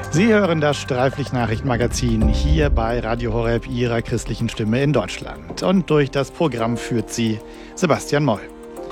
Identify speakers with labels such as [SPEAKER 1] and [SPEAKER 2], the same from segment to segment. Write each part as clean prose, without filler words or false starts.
[SPEAKER 1] Sie hören das Streiflicht-Nachrichtenmagazin hier bei Radio Horeb, Ihrer christlichen Stimme in Deutschland. Und durch das Programm führt Sie Sebastian Moll.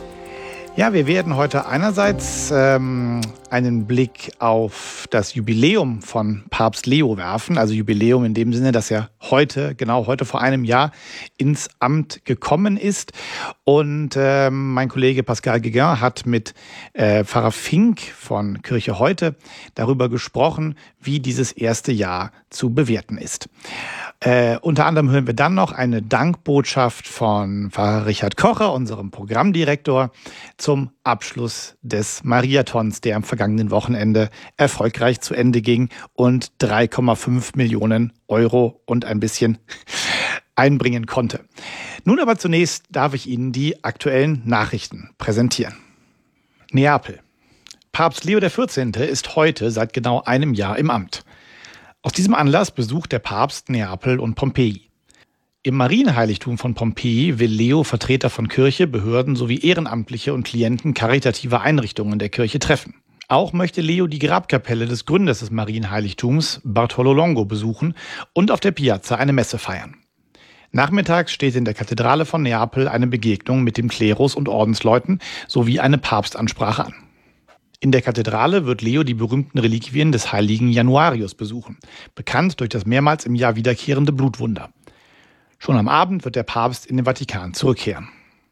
[SPEAKER 1] Ja, wir werden heute einerseits einen Blick auf das Jubiläum von Papst Leo werfen. Also Jubiläum in dem Sinne, dass er heute vor einem Jahr ins Amt gekommen ist. Und mein Kollege Pascal Guéguin hat mit Pfarrer Fink von Kirche Heute darüber gesprochen, wie dieses erste Jahr zu bewerten ist. Unter anderem hören wir dann noch eine Dankbotschaft von Pfarrer Richard Kocher, unserem Programmdirektor, zum Abschluss des Mariathons, der am vergangenen Wochenende erfolgreich zu Ende ging und 3,5 Millionen Euro und ein bisschen einbringen konnte. Nun aber zunächst darf ich Ihnen die aktuellen Nachrichten präsentieren. Neapel. Papst Leo XIV. Ist heute seit genau einem Jahr im Amt. Aus diesem Anlass besucht der Papst Neapel und Pompeji. Im Marienheiligtum von Pompeji will Leo Vertreter von Kirche, Behörden sowie Ehrenamtliche und Klienten karitativer Einrichtungen der Kirche treffen. Auch möchte Leo die Grabkapelle des Gründers des Marienheiligtums, Bartolo Longo, besuchen und auf der Piazza eine Messe feiern. Nachmittags steht in der Kathedrale von Neapel eine Begegnung mit dem Klerus und Ordensleuten sowie eine Papstansprache an. In der Kathedrale wird Leo die berühmten Reliquien des heiligen Januarius besuchen, bekannt durch das mehrmals im Jahr wiederkehrende Blutwunder. Schon am Abend wird der Papst in den Vatikan zurückkehren.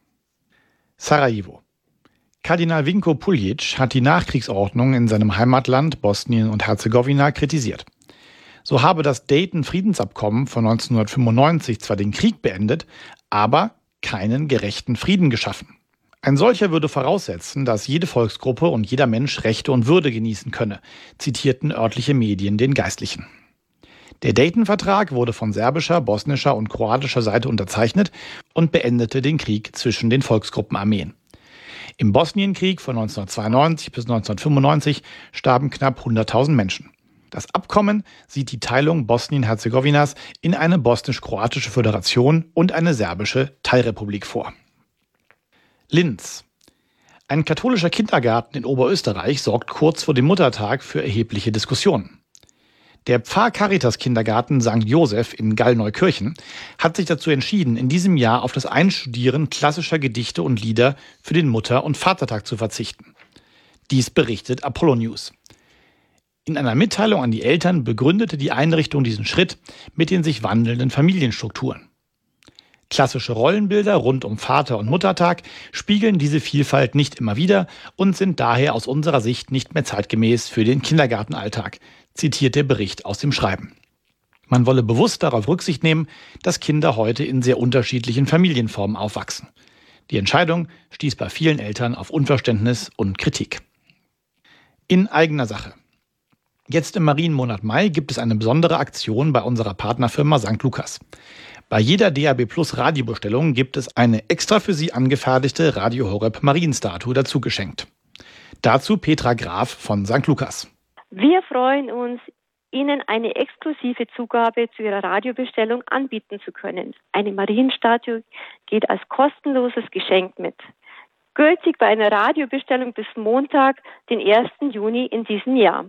[SPEAKER 1] Sarajevo. Kardinal Vinko Puljic hat die Nachkriegsordnung in seinem Heimatland Bosnien und Herzegowina kritisiert. So habe das Dayton-Friedensabkommen von 1995 zwar den Krieg beendet, aber keinen gerechten Frieden geschaffen. Ein solcher würde voraussetzen, dass jede Volksgruppe und jeder Mensch Rechte und Würde genießen könne, zitierten örtliche Medien den Geistlichen. Der Dayton-Vertrag wurde von serbischer, bosnischer und kroatischer Seite unterzeichnet und beendete den Krieg zwischen den Volksgruppenarmeen. Im Bosnienkrieg von 1992 bis 1995 starben knapp 100.000 Menschen. Das Abkommen sieht die Teilung Bosnien-Herzegowinas in eine bosnisch-kroatische Föderation und eine serbische Teilrepublik vor. Linz. Ein katholischer Kindergarten in Oberösterreich sorgt kurz vor dem Muttertag für erhebliche Diskussionen. Der Pfarr-Caritas-Kindergarten St. Joseph in Gallneukirchen hat sich dazu entschieden, in diesem Jahr auf das Einstudieren klassischer Gedichte und Lieder für den Mutter- und Vatertag zu verzichten. Dies berichtet Apollo News. In einer Mitteilung an die Eltern begründete die Einrichtung diesen Schritt mit den sich wandelnden Familienstrukturen. Klassische Rollenbilder rund um Vater- und Muttertag spiegeln diese Vielfalt nicht immer wider und sind daher aus unserer Sicht nicht mehr zeitgemäß für den Kindergartenalltag, zitiert der Bericht aus dem Schreiben. Man wolle bewusst darauf Rücksicht nehmen, dass Kinder heute in sehr unterschiedlichen Familienformen aufwachsen. Die Entscheidung stieß bei vielen Eltern auf Unverständnis und Kritik. In eigener Sache. Jetzt im Marienmonat Mai gibt es eine besondere Aktion bei unserer Partnerfirma St. Lukas. Bei jeder DAB Plus Radiobestellung gibt es eine extra für Sie angefertigte Radio Horeb Marienstatue dazu geschenkt. Dazu Petra Graf von St. Lukas.
[SPEAKER 2] Wir freuen uns, Ihnen eine exklusive Zugabe zu Ihrer Radiobestellung anbieten zu können. Eine Marienstatue geht als kostenloses Geschenk mit. Gültig bei einer Radiobestellung bis Montag, den 1. Juni in diesem Jahr.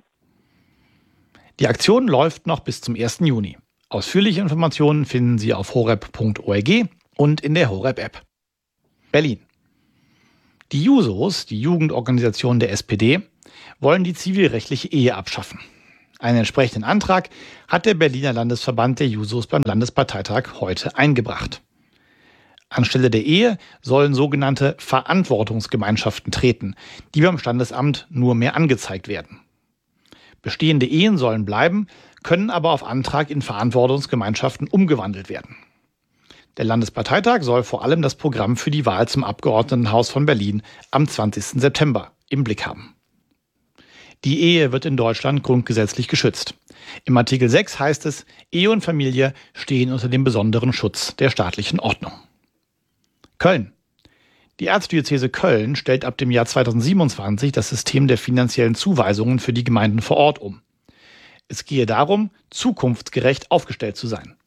[SPEAKER 1] Die Aktion läuft noch bis zum 1. Juni. Ausführliche Informationen finden Sie auf horeb.org und in der Horeb-App. Berlin. Die Jusos, die Jugendorganisation der SPD, wollen die zivilrechtliche Ehe abschaffen. Einen entsprechenden Antrag hat der Berliner Landesverband der Jusos beim Landesparteitag heute eingebracht. Anstelle der Ehe sollen sogenannte Verantwortungsgemeinschaften treten, die beim Standesamt nur mehr angezeigt werden. Bestehende Ehen sollen bleiben, können aber auf Antrag in Verantwortungsgemeinschaften umgewandelt werden. Der Landesparteitag soll vor allem das Programm für die Wahl zum Abgeordnetenhaus von Berlin am 20. September im Blick haben. Die Ehe wird in Deutschland grundgesetzlich geschützt. Im Artikel 6 heißt es, Ehe und Familie stehen unter dem besonderen Schutz der staatlichen Ordnung. Köln. Die Erzdiözese Köln stellt ab dem Jahr 2027 das System der finanziellen Zuweisungen für die Gemeinden vor Ort um. Es gehe darum, zukunftsgerecht aufgestellt zu sein.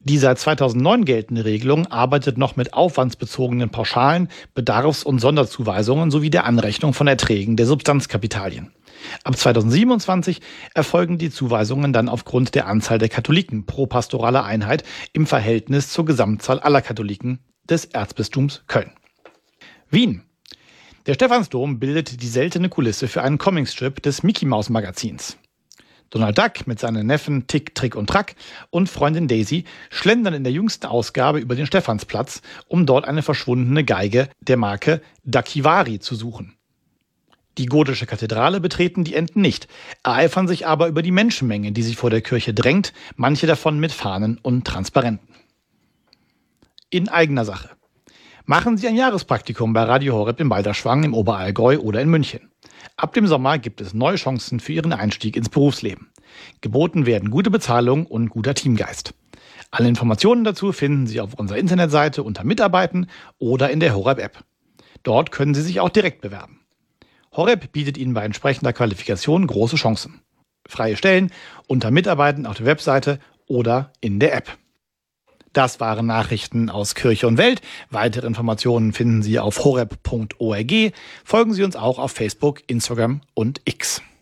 [SPEAKER 1] Die seit 2009 geltende Regelung arbeitet noch mit aufwandsbezogenen Pauschalen, Bedarfs- und Sonderzuweisungen sowie der Anrechnung von Erträgen der Substanzkapitalien. Ab 2027 erfolgen die Zuweisungen dann aufgrund der Anzahl der Katholiken pro pastorale Einheit im Verhältnis zur Gesamtzahl aller Katholiken des Erzbistums Köln. Wien. Der Stephansdom bildet die seltene Kulisse für einen Comicstrip des Mickey-Maus-Magazins. Donald Duck mit seinen Neffen Tick, Trick und Track und Freundin Daisy schlendern in der jüngsten Ausgabe über den Stephansplatz, um dort eine verschwundene Geige der Marke Duckivari zu suchen. Die gotische Kathedrale betreten die Enten nicht, ereifern sich aber über die Menschenmenge, die sich vor der Kirche drängt, manche davon mit Fahnen und Transparenten. In eigener Sache. Machen Sie ein Jahrespraktikum bei Radio Horeb in Balderschwang im Oberallgäu oder in München. Ab dem Sommer gibt es neue Chancen für Ihren Einstieg ins Berufsleben. Geboten werden gute Bezahlung und guter Teamgeist. Alle Informationen dazu finden Sie auf unserer Internetseite unter Mitarbeiten oder in der Horeb-App. Dort können Sie sich auch direkt bewerben. Horeb bietet Ihnen bei entsprechender Qualifikation große Chancen. Freie Stellen unter Mitarbeiten auf der Webseite oder in der App. Das waren Nachrichten aus Kirche und Welt. Weitere Informationen finden Sie auf horeb.org. Folgen Sie uns auch auf Facebook, Instagram und X.